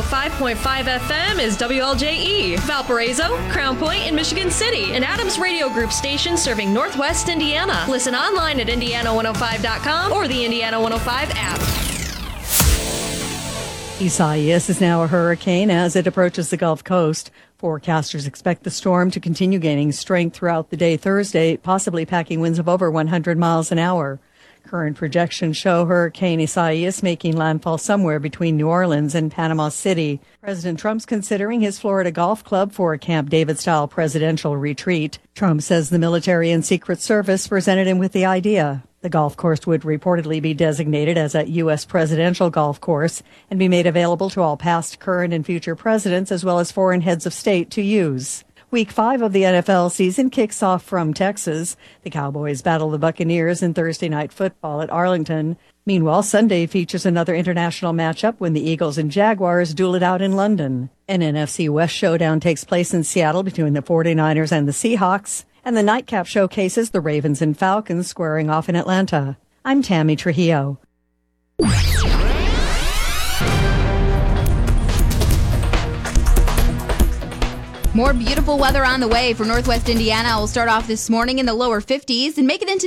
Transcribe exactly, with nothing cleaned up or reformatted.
five point five F M is W L J E, Valparaiso, Crown Point, and Michigan City, an Adams Radio Group station serving Northwest Indiana. Listen online at indiana one oh five dot com or the Indiana one oh five app. Isaias is now a hurricane as it approaches the Gulf Coast. Forecasters expect the storm to continue gaining strength throughout the day Thursday, possibly packing winds of over one hundred miles an hour. Current projections show Hurricane Isaias making landfall somewhere between New Orleans and Panama City. President Trump's considering his Florida Golf Club for a Camp David-style presidential retreat. Trump says the military and Secret Service presented him with the idea. The golf course would reportedly be designated as a U S presidential golf course and be made available to all past, current, and future presidents as well as foreign heads of state to use. Week five of the N F L season kicks off from Texas. The Cowboys battle the Buccaneers in Thursday Night Football at Arlington. Meanwhile, Sunday features another international matchup when the Eagles and Jaguars duel it out in London. An N F C West showdown takes place in Seattle between the forty-niners and the Seahawks. And the nightcap showcases the Ravens and Falcons squaring off in Atlanta. I'm Tammy Trujillo. More beautiful weather on the way for Northwest Indiana. We'll start off this morning in the lower fifties and make it into